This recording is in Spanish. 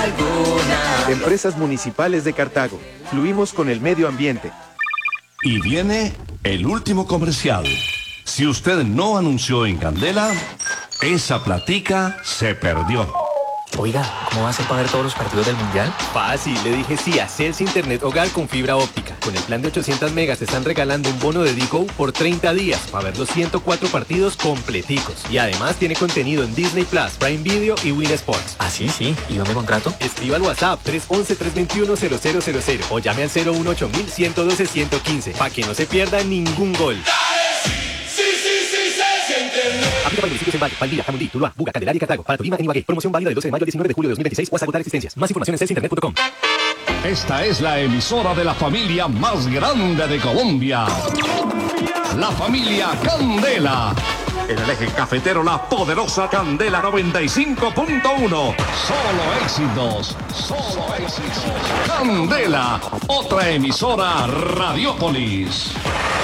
alguna. Empresas Municipales de Cartago. Fluimos con el medio ambiente. Y viene el último comercial. Si usted no anunció en Candela, esa platica se perdió. Oiga, ¿cómo va a ser para ver todos los partidos del Mundial? Fácil, le dije sí a Celsi Internet Hogar con fibra óptica. Con el plan de 800 megas te están regalando un bono de Digo por 30 días para ver los 104 partidos completicos. Y además tiene contenido en Disney Plus, Prime Video y Win Sports. Ah, sí. ¿Y dónde contrato? Escriba al WhatsApp 311-321-0000 o llame al 018-112-115 para que no se pierda ningún gol. Aplica para municipios en Valle, Valdivia, Jamundí, Tuluá, Buga, Candelaria y Cartago. Para Tolima y Ibagué. Promoción válida del 12 de mayo al 19 de julio de 2026 o hasta agotar existencias. Más información en celsinternet.com. Esta es la emisora de la familia más grande de Colombia. La familia Candela. En el eje cafetero, la poderosa Candela 95.1. Solo éxitos. Candela, otra emisora Radiópolis.